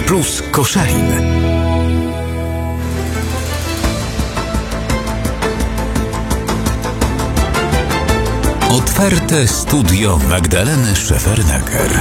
Plus Koszalin. Otwarte studio Magdaleny Szefernaker.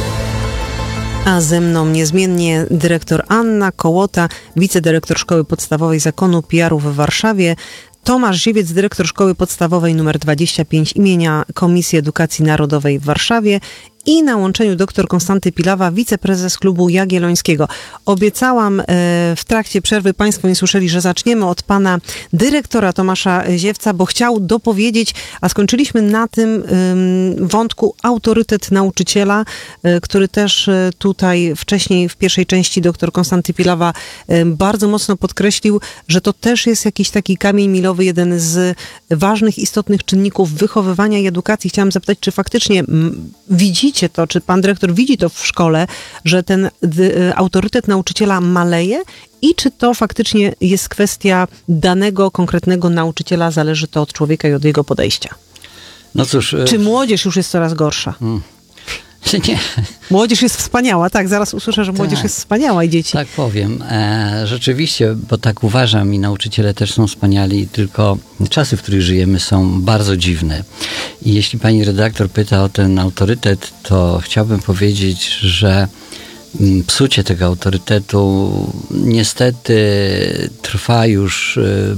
A ze mną niezmiennie dyrektor Anna Kołota, wicedyrektor Szkoły Podstawowej Zakonu PR-u w Warszawie, Tomasz Ziewiec, dyrektor Szkoły Podstawowej nr 25 imienia Komisji Edukacji Narodowej w Warszawie i na łączeniu dr Konstanty Pilawa, wiceprezes Klubu Jagiellońskiego. Obiecałam w trakcie przerwy, Państwo nie słyszeli, że zaczniemy od pana dyrektora Tomasza Ziewca, bo chciał dopowiedzieć, a skończyliśmy na tym wątku autorytet nauczyciela, który też tutaj wcześniej w pierwszej części dr Konstanty Pilawa bardzo mocno podkreślił, że to też jest jakiś taki kamień milowy, jeden z ważnych, istotnych czynników wychowywania i edukacji. Chciałam zapytać, czy faktycznie widzicie to, czy pan dyrektor widzi to w szkole, że ten autorytet nauczyciela maleje i czy to faktycznie jest kwestia danego, konkretnego nauczyciela, zależy to od człowieka i od jego podejścia? No cóż... Czy młodzież już jest coraz gorsza? Nie. Młodzież jest wspaniała, tak, zaraz usłyszę, że młodzież jest wspaniała i dzieci. Tak powiem. Rzeczywiście, bo tak uważam i nauczyciele też są wspaniali, tylko czasy, w których żyjemy, są bardzo dziwne. I jeśli pani redaktor pyta o ten autorytet, to chciałbym powiedzieć, że psucie tego autorytetu niestety trwa już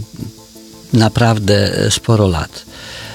naprawdę sporo lat.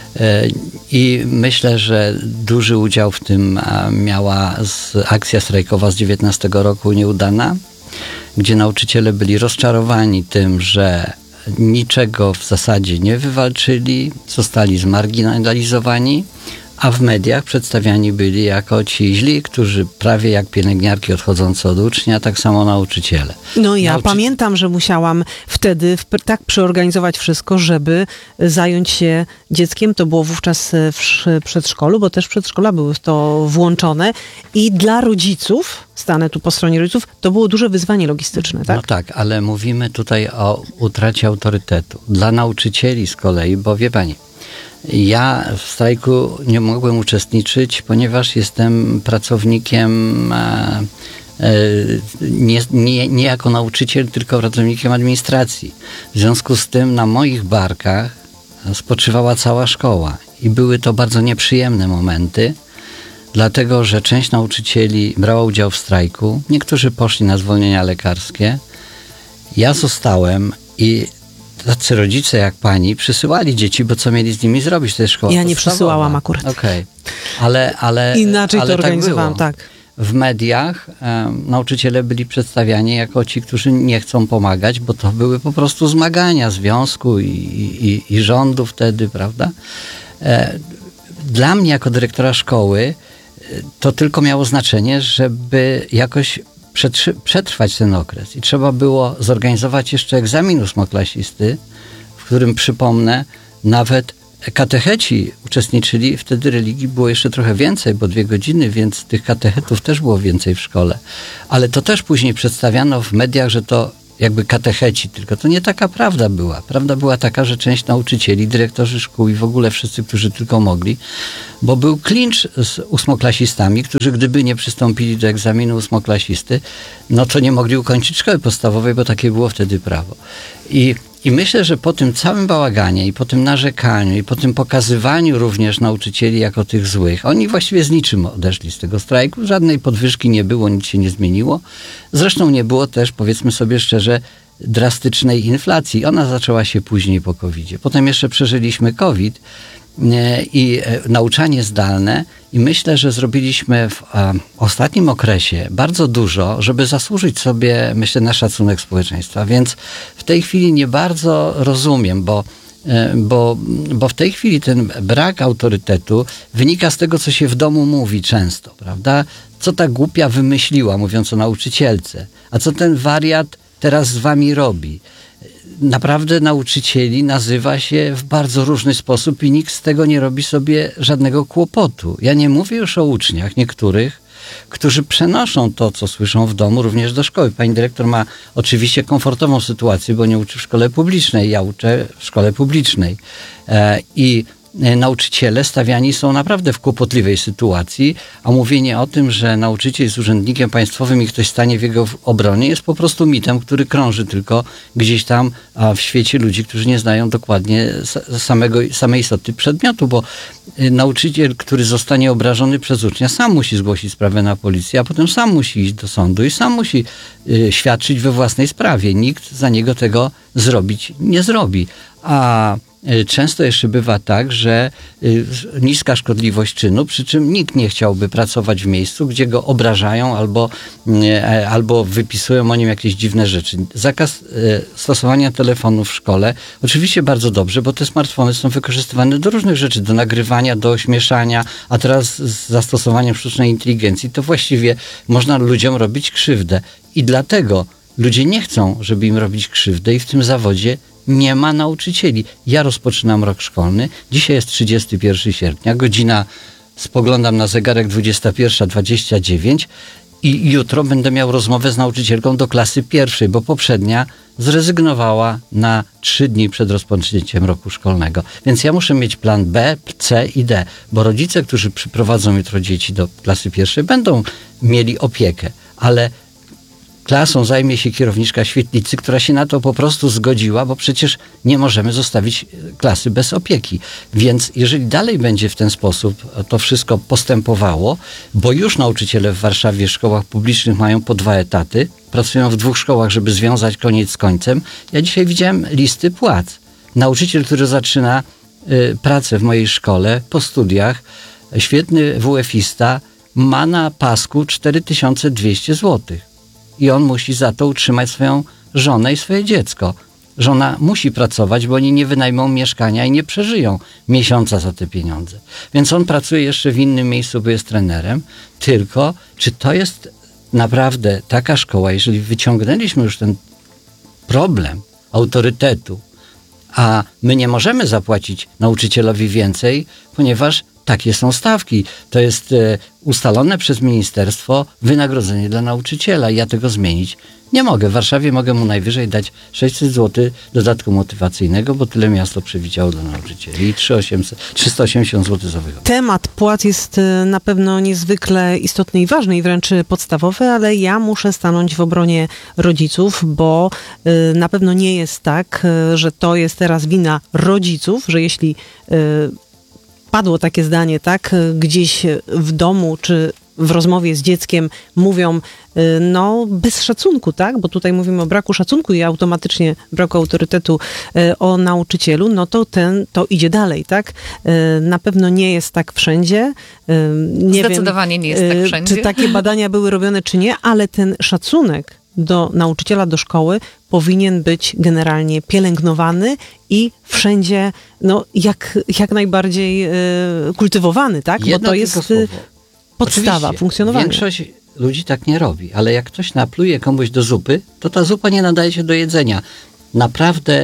I myślę, że duży udział w tym miała akcja strajkowa z 19 roku nieudana, gdzie nauczyciele byli rozczarowani tym, że niczego w zasadzie nie wywalczyli, zostali zmarginalizowani, a w mediach przedstawiani byli jako ci źli, którzy prawie jak pielęgniarki odchodzące od ucznia, tak samo nauczyciele. No ja pamiętam, że musiałam wtedy tak przeorganizować wszystko, żeby zająć się dzieckiem. To było wówczas w przedszkolu, bo też przedszkola były w to włączone i dla rodziców, stanę tu po stronie rodziców, to było duże wyzwanie logistyczne, tak? No tak, ale mówimy tutaj o utracie autorytetu. Dla nauczycieli z kolei, bo wie pani, ja w strajku nie mogłem uczestniczyć, ponieważ jestem pracownikiem nie jako nauczyciel, tylko pracownikiem administracji. W związku z tym na moich barkach spoczywała cała szkoła i były to bardzo nieprzyjemne momenty, dlatego że część nauczycieli brała udział w strajku, niektórzy poszli na zwolnienia lekarskie. Ja zostałem i tacy rodzice jak pani przysyłali dzieci, bo co mieli z nimi zrobić? To jest szkoła Ja nie podstawowa. przysyłałam akurat. Okej. Ale inaczej to organizowałam, tak. tak. W mediach nauczyciele byli przedstawiani jako ci, którzy nie chcą pomagać, bo to były po prostu zmagania związku i rządu wtedy, prawda? Dla mnie jako dyrektora szkoły to tylko miało znaczenie, żeby jakoś przetrwać ten okres. I trzeba było zorganizować jeszcze egzamin ósmoklasisty, w którym, przypomnę, nawet katecheci uczestniczyli. Wtedy religii było jeszcze trochę więcej, bo 2 godziny, więc tych katechetów też było więcej w szkole. Ale to też później przedstawiano w mediach, że to jakby katecheci, tylko to nie taka prawda była. Prawda była taka, że część nauczycieli, dyrektorzy szkół i w ogóle wszyscy, którzy tylko mogli, bo był klincz z ósmoklasistami, którzy gdyby nie przystąpili do egzaminu ósmoklasisty, no to nie mogli ukończyć szkoły podstawowej, bo takie było wtedy prawo. I myślę, że po tym całym bałaganie i po tym narzekaniu i po tym pokazywaniu również nauczycieli jako tych złych, oni właściwie z niczym odeszli z tego strajku, żadnej podwyżki nie było, nic się nie zmieniło. Zresztą nie było też, powiedzmy sobie szczerze, drastycznej inflacji. Ona zaczęła się później po COVID-zie. Potem jeszcze przeżyliśmy COVID i nauczanie zdalne i myślę, że zrobiliśmy w ostatnim okresie bardzo dużo, żeby zasłużyć sobie, myślę, na szacunek społeczeństwa. Więc w tej chwili nie bardzo rozumiem, bo w tej chwili ten brak autorytetu wynika z tego, co się w domu mówi często, prawda? Co ta głupia wymyśliła, mówiąc o nauczycielce, a co ten wariat teraz z wami robi. Naprawdę nauczycieli nazywa się w bardzo różny sposób i nikt z tego nie robi sobie żadnego kłopotu. Ja nie mówię już o uczniach niektórych, którzy przenoszą to, co słyszą w domu, również do szkoły. Pani dyrektor ma oczywiście komfortową sytuację, bo nie uczy w szkole publicznej. Ja uczę w szkole publicznej. I nauczyciele stawiani są naprawdę w kłopotliwej sytuacji, a mówienie o tym, że nauczyciel jest urzędnikiem państwowym i ktoś stanie w jego obronie, jest po prostu mitem, który krąży tylko gdzieś tam w świecie ludzi, którzy nie znają dokładnie samej istoty przedmiotu, bo nauczyciel, który zostanie obrażony przez ucznia, sam musi zgłosić sprawę na policję, a potem sam musi iść do sądu i sam musi świadczyć we własnej sprawie. Nikt za niego tego zrobić nie zrobi. A często jeszcze bywa tak, że niska szkodliwość czynu, przy czym nikt nie chciałby pracować w miejscu, gdzie go obrażają albo wypisują o nim jakieś dziwne rzeczy. Zakaz stosowania telefonu w szkole, oczywiście bardzo dobrze, bo te smartfony są wykorzystywane do różnych rzeczy, do nagrywania, do ośmieszania, a teraz z zastosowaniem sztucznej inteligencji to właściwie można ludziom robić krzywdę. I dlatego ludzie nie chcą, żeby im robić krzywdę i w tym zawodzie nie ma nauczycieli. Ja rozpoczynam rok szkolny. Dzisiaj jest 31 sierpnia. Godzina, spoglądam na zegarek, 21:29 i jutro będę miał rozmowę z nauczycielką do klasy pierwszej, bo poprzednia zrezygnowała na 3 dni przed rozpoczęciem roku szkolnego. Więc ja muszę mieć plan B, C i D, bo rodzice, którzy przyprowadzą jutro dzieci do klasy pierwszej, będą mieli opiekę, ale klasą zajmie się kierowniczka świetlicy, która się na to po prostu zgodziła, bo przecież nie możemy zostawić klasy bez opieki. Więc jeżeli dalej będzie w ten sposób to wszystko postępowało, bo już nauczyciele w Warszawie w szkołach publicznych mają po 2 etaty, pracują w 2 szkołach, żeby związać koniec z końcem. Ja dzisiaj widziałem listy płac. Nauczyciel, który zaczyna pracę w mojej szkole po studiach, świetny WF-ista, ma na pasku 4200 zł. I on musi za to utrzymać swoją żonę i swoje dziecko. Żona musi pracować, bo oni nie wynajmą mieszkania i nie przeżyją miesiąca za te pieniądze. Więc on pracuje jeszcze w innym miejscu, bo jest trenerem. Tylko, czy to jest naprawdę taka szkoła, jeżeli wyciągnęliśmy już ten problem autorytetu, a my nie możemy zapłacić nauczycielowi więcej, ponieważ takie są stawki. To jest ustalone przez ministerstwo wynagrodzenie dla nauczyciela i ja tego zmienić nie mogę. W Warszawie mogę mu najwyżej dać 600 zł dodatku motywacyjnego, bo tyle miasto przewidziało dla nauczycieli i 380 zł za wychowę. Temat płac jest na pewno niezwykle istotny i ważny i wręcz podstawowy, ale ja muszę stanąć w obronie rodziców, bo na pewno nie jest tak, że to jest teraz wina rodziców, że jeśli padło takie zdanie, tak, gdzieś w domu czy w rozmowie z dzieckiem mówią, no bez szacunku, tak, bo tutaj mówimy o braku szacunku i automatycznie braku autorytetu o nauczycielu, no to idzie dalej, tak. Na pewno nie jest tak wszędzie. Zdecydowanie nie jest tak wszędzie. Czy takie badania były robione, czy nie, ale ten szacunek do nauczyciela, do szkoły powinien być generalnie pielęgnowany i wszędzie jak najbardziej kultywowany, tak? Jedno bo to jest podstawa oczywiście, funkcjonowania. Większość ludzi tak nie robi, ale jak ktoś napluje komuś do zupy, to ta zupa nie nadaje się do jedzenia. Naprawdę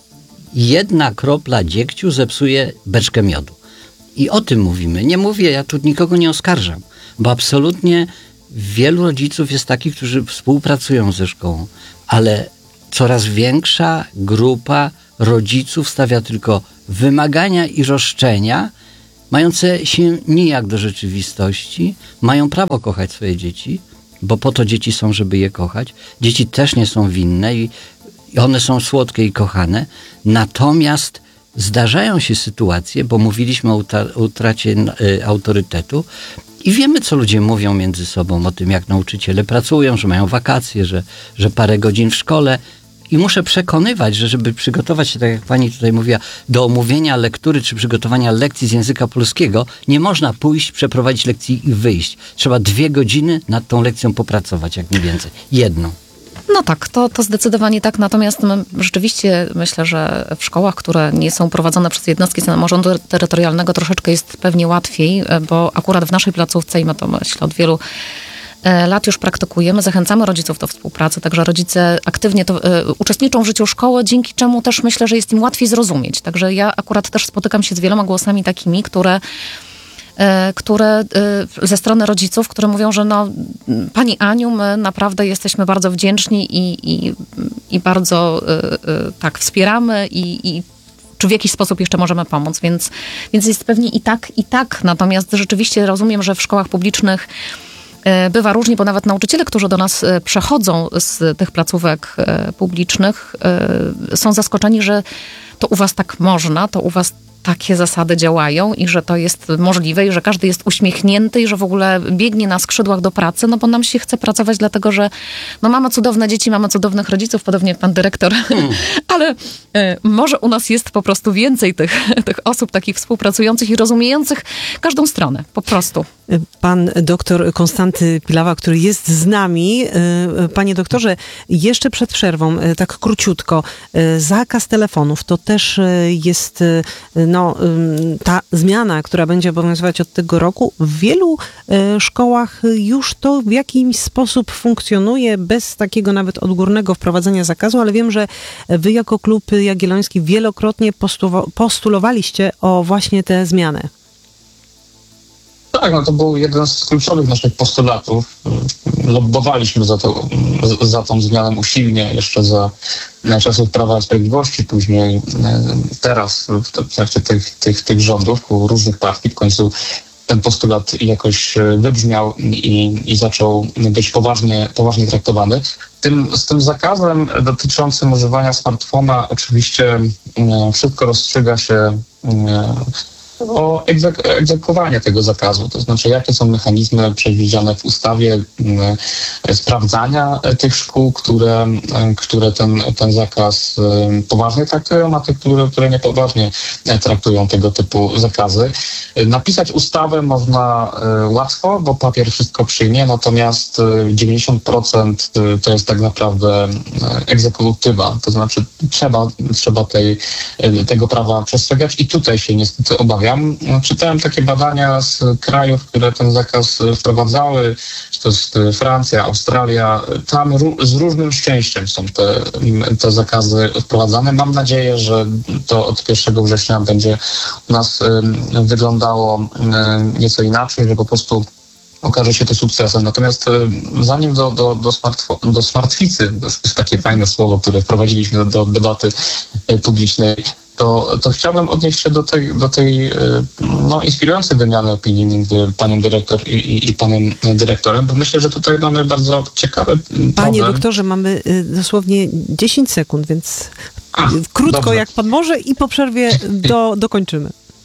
1 kropla dziegciu zepsuje beczkę miodu. I o tym mówimy. Nie mówię, ja tu nikogo nie oskarżam, bo absolutnie wielu rodziców jest takich, którzy współpracują ze szkołą, ale coraz większa grupa rodziców stawia tylko wymagania i roszczenia, mające się nijak do rzeczywistości. Mają prawo kochać swoje dzieci, bo po to dzieci są, żeby je kochać. Dzieci też nie są winne i one są słodkie i kochane. Natomiast zdarzają się sytuacje, bo mówiliśmy o utracie autorytetu, i wiemy, co ludzie mówią między sobą o tym, jak nauczyciele pracują, że mają wakacje, że parę godzin w szkole. I muszę przekonywać, że żeby przygotować się, tak jak pani tutaj mówiła, do omówienia lektury czy przygotowania lekcji z języka polskiego, nie można pójść, przeprowadzić lekcji i wyjść. Trzeba 2 godziny nad tą lekcją popracować, jak nie więcej. 1. No tak, to zdecydowanie tak. Natomiast rzeczywiście myślę, że w szkołach, które nie są prowadzone przez jednostki samorządu terytorialnego, troszeczkę jest pewnie łatwiej, bo akurat w naszej placówce, i my to myślę od wielu lat już praktykujemy, zachęcamy rodziców do współpracy, także rodzice aktywnie uczestniczą w życiu szkoły, dzięki czemu też myślę, że jest im łatwiej zrozumieć. Także ja akurat też spotykam się z wieloma głosami takimi, które ze strony rodziców, które mówią, że pani Aniu, my naprawdę jesteśmy bardzo wdzięczni i bardzo tak wspieramy i czy w jakiś sposób jeszcze możemy pomóc, więc jest pewnie i tak. Natomiast rzeczywiście rozumiem, że w szkołach publicznych bywa różnie, bo nawet nauczyciele, którzy do nas przechodzą z tych placówek publicznych, są zaskoczeni, że to u was tak można, to u was takie zasady działają i że to jest możliwe i że każdy jest uśmiechnięty i że w ogóle biegnie na skrzydłach do pracy, no bo nam się chce pracować dlatego, że no mamy cudowne dzieci, mamy cudownych rodziców, podobnie jak pan dyrektor, ale może u nas jest po prostu więcej tych osób takich współpracujących i rozumiejących każdą stronę, po prostu. Pan doktor Konstanty Pilawa, który jest z nami. Panie doktorze, jeszcze przed przerwą, tak króciutko, zakaz telefonów to też jest ta zmiana, która będzie obowiązywać od tego roku. W wielu szkołach już to w jakiś sposób funkcjonuje, bez takiego nawet odgórnego wprowadzenia zakazu, ale wiem, że wy jako Klub Jagielloński wielokrotnie postulowaliście o właśnie tę zmianę. Tak, no to był jeden z kluczowych naszych postulatów. Lobbowaliśmy za tą zmianę usilnie jeszcze za czasów Prawa i Sprawiedliwości, później teraz w trakcie tych rządów u różnych partii w końcu ten postulat jakoś wybrzmiał i zaczął być poważnie traktowany. Z tym zakazem dotyczącym używania smartfona oczywiście wszystko rozstrzyga się o egzekwowanie tego zakazu, to znaczy jakie są mechanizmy przewidziane w ustawie sprawdzania tych szkół, które ten zakaz poważnie traktują, a tych, które niepoważnie traktują tego typu zakazy. Napisać ustawę można łatwo, bo papier wszystko przyjmie, natomiast 90% to jest tak naprawdę egzekutywa, to znaczy trzeba tego prawa przestrzegać i tutaj się niestety obawiam. Czytałem takie badania z krajów, które ten zakaz wprowadzały, to jest Francja, Australia. Tam z różnym szczęściem są te zakazy wprowadzane. Mam nadzieję, że to od 1 września będzie u nas wyglądało nieco inaczej, że po prostu okaże się to sukcesem. Natomiast zanim do smartficy, to jest takie fajne słowo, które wprowadziliśmy do debaty publicznej, to chciałbym odnieść się do tej inspirującej wymiany opinii między panią dyrektor i panem dyrektorem, bo myślę, że tutaj mamy bardzo ciekawy problem. Panie doktorze, mamy dosłownie 10 sekund, więc krótko dobrze. Jak pan może i po przerwie dokończymy.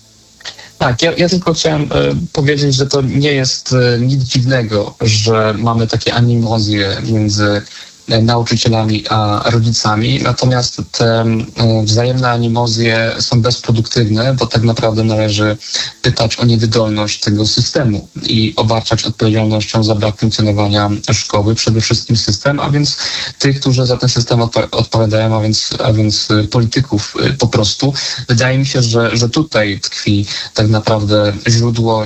Tak, ja tylko chciałem powiedzieć, że to nie jest nic dziwnego, że mamy takie animozje między nauczycielami a rodzicami, natomiast te wzajemne animozje są bezproduktywne, bo tak naprawdę należy pytać o niewydolność tego systemu i obarczać odpowiedzialnością za brak funkcjonowania szkoły, przede wszystkim system, a więc tych, którzy za ten system odpowiadają, a więc polityków po Wydaje mi się, że tutaj tkwi tak naprawdę źródło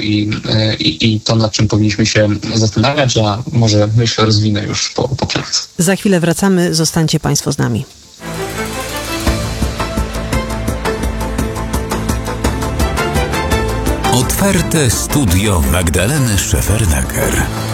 i to, nad czym powinniśmy się zastanawiać, a może myślę rozwinę już po przerwie. Za chwilę wracamy, zostańcie Państwo z nami. Otwarte studio Magdaleny Szefernaker.